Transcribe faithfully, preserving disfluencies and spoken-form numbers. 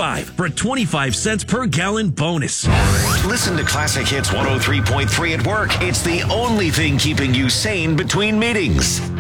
five for a twenty-five cents per gallon bonus. Listen to Classic Hits one oh three point three at work. It's the only thing keeping you sane between meetings.